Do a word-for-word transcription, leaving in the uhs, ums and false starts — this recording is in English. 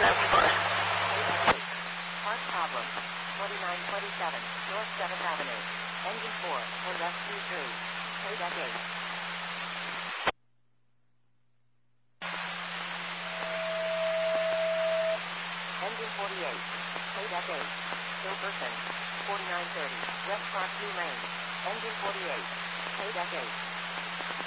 Part problem. twenty-nine twenty-seven, North seventh Avenue. Engine four, and rescue three. Paid at eight. Engine forty-eight. Paid at eight. Still person. forty-nine thirty, West Parkview Lane. Engine forty-eight. Paid at eight.